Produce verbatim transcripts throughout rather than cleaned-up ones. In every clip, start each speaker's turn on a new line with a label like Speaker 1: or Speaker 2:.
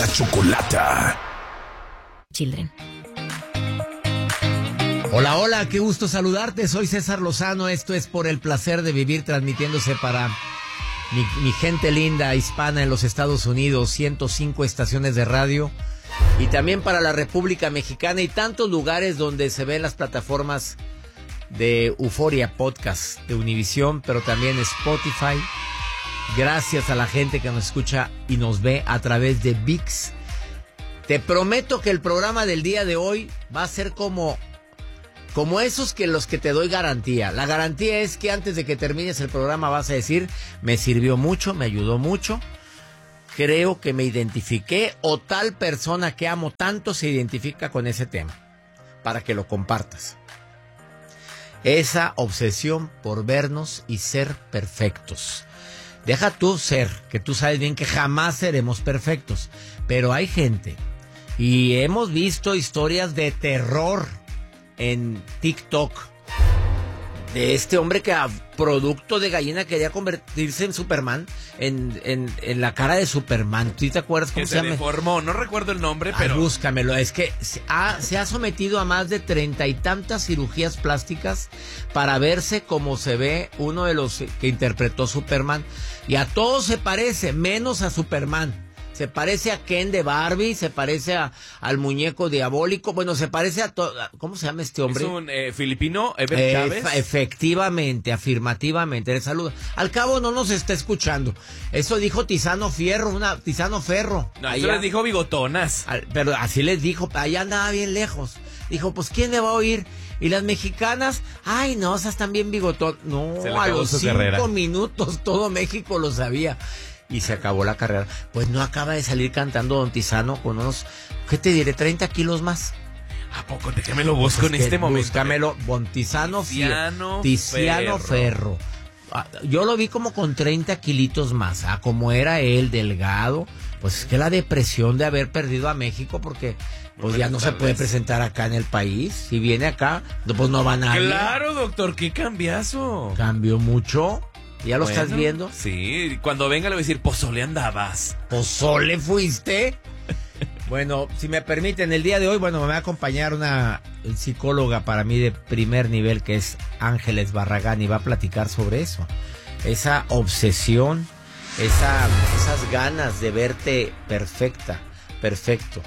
Speaker 1: la Chocolata.
Speaker 2: Children.
Speaker 3: Hola, hola, qué gusto saludarte. Soy César Lozano. Esto es Por el Placer de Vivir, transmitiéndose para mi, mi gente linda hispana en los Estados Unidos, ciento cinco estaciones de radio, y también para la República Mexicana y tantos lugares donde se ven las plataformas de Euforia Podcast, de Univisión, pero también Spotify. Gracias a la gente que nos escucha y nos ve a través de V I X. Te prometo que el programa del día de hoy va a ser como... Como esos que los que te doy garantía. La garantía es que antes de que termines el programa vas a decir, me sirvió mucho, me ayudó mucho, creo que me identifiqué, o tal persona que amo tanto se identifica con ese tema, para que lo compartas. Esa obsesión por vernos y ser perfectos. Deja tú ser, que tú sabes bien que jamás seremos perfectos, pero hay gente, y hemos visto historias de terror en TikTok de este hombre que a producto de gallina quería convertirse en Superman, en, en, en la cara de Superman. ¿Tú te acuerdas cómo
Speaker 4: que
Speaker 3: se,
Speaker 4: se
Speaker 3: llama?
Speaker 4: deformó, no recuerdo el nombre, pero...
Speaker 3: Ah, búscamelo, es que se ha, se ha sometido a más de treinta y tantas cirugías plásticas para verse como se ve uno de los que interpretó Superman, y a todos se parece, menos a Superman. Se parece a Ken de Barbie, se parece a, al muñeco diabólico, bueno, se parece a todo. ¿Cómo se llama este hombre?
Speaker 4: Es un eh, filipino, Ever
Speaker 3: Eh,
Speaker 4: Chávez.
Speaker 3: efe- efectivamente, afirmativamente, le saludo. Al cabo no nos está escuchando. Eso dijo Tizano Fierro, una Tizano Ferro.
Speaker 4: No,
Speaker 3: Allá-
Speaker 4: eso les dijo bigotonas.
Speaker 3: al- pero así les dijo, allá andaba bien lejos. Dijo, pues ¿quién le va a oír? Y las mexicanas, ay no, esas están bien bigotón. No,
Speaker 4: Se le
Speaker 3: a
Speaker 4: acabó
Speaker 3: los
Speaker 4: su
Speaker 3: cinco
Speaker 4: carrera.
Speaker 3: minutos todo México lo sabía. Y se acabó la carrera. Pues no acaba de salir cantando Don Tizano con unos, ¿qué te diré? treinta kilos más.
Speaker 4: ¿A poco? Déjame lo busco
Speaker 3: Pues
Speaker 4: en
Speaker 3: que
Speaker 4: este momento.
Speaker 3: Búscamelo, Don Tizano
Speaker 4: Tiziano
Speaker 3: Fie- Tiziano
Speaker 4: Ferro.
Speaker 3: Ferro. Ah, yo lo vi como con treinta kilitos más. Ah, como era él, delgado. Pues es que la depresión de haber perdido a México, porque pues ya
Speaker 4: Bueno,
Speaker 3: no se
Speaker 4: tal
Speaker 3: puede
Speaker 4: vez.
Speaker 3: presentar acá en el país. Si viene acá, no, pues no va nadie.
Speaker 4: Claro, doctor, qué cambiazo.
Speaker 3: Cambió mucho. ¿Ya lo
Speaker 4: Bueno,
Speaker 3: estás viendo?
Speaker 4: Sí, cuando venga le voy a decir, pozole andabas.
Speaker 3: ¿Pozole fuiste? Bueno, si me permiten, el día de hoy, bueno, me va a acompañar una psicóloga para mí de primer nivel, que es Ángeles Barragán, y va a platicar sobre eso. Esa obsesión, esa, esas ganas de verte perfecta, perfecto.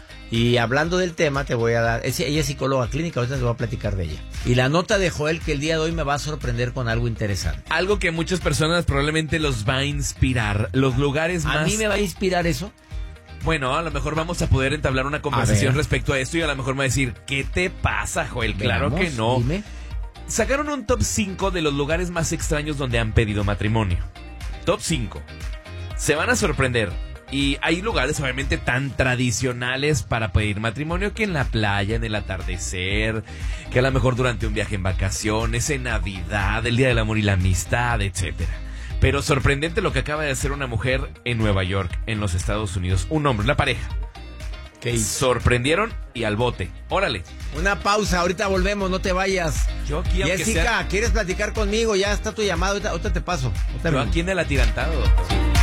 Speaker 3: Y hablando del tema, te voy a dar... es- ella es psicóloga clínica, ahorita te voy a platicar de ella. Y la nota de Joel, que el día de hoy me va a sorprender con algo interesante.
Speaker 4: Algo que a muchas personas probablemente los va a inspirar. Los lugares más...
Speaker 3: ¿A mí me va a inspirar eso?
Speaker 4: Bueno, a lo mejor vamos a poder entablar una conversación
Speaker 3: ver.
Speaker 4: respecto a esto y a lo mejor me va a decir, ¿qué te pasa, Joel? Claro
Speaker 3: Veamos,
Speaker 4: que no.
Speaker 3: dime.
Speaker 4: Sacaron un top cinco de los lugares más extraños donde han pedido matrimonio. Top cinco. Se van a sorprender. Y hay lugares obviamente tan tradicionales para pedir matrimonio, que en la playa, en el atardecer, que a lo mejor durante un viaje en vacaciones, en Navidad, el Día del Amor y la Amistad, etcétera. Pero sorprendente lo que acaba de hacer una mujer en Nueva York, en los Estados Unidos. Un hombre, una pareja.
Speaker 3: ¿Qué hizo?
Speaker 4: Sorprendieron y al bote. Órale.
Speaker 3: Una pausa, ahorita volvemos, no te vayas.
Speaker 4: Yo aquí, aunque
Speaker 3: Jessica,
Speaker 4: sea-
Speaker 3: ¿quieres platicar conmigo? Ya está tu llamada, ahorita, ahorita te paso. Ahorita
Speaker 4: Yo
Speaker 3: vengo.
Speaker 4: aquí en el atirantado, doctor.